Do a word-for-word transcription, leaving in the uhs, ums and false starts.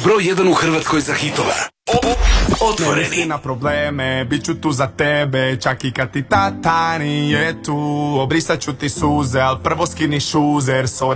Broj jedan u Hrvatskoj za hitova. Otvoreni. Ne misli na probleme, bit ću tu za tebe, čak i kad ti tata nije tu. Obrisat ću ti suze, al prvo skini šuzer, sorry.